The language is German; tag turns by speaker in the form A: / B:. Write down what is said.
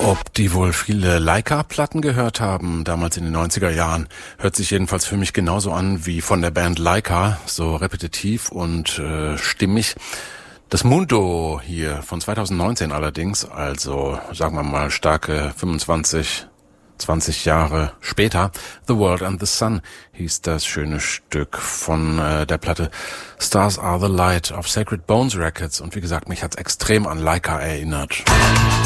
A: Ob die wohl viele Laika-Platten gehört haben, damals in den 90er Jahren, hört sich jedenfalls für mich genauso an wie von der Band Laika, so repetitiv und stimmig. Das Mundo hier von 2019 allerdings, also sagen wir mal starke 20 Jahre später, The World and the Sun hieß das schöne Stück von der Platte Stars Are the Light auf Sacred Bones Records. Und wie gesagt, mich hat's extrem an Laika erinnert.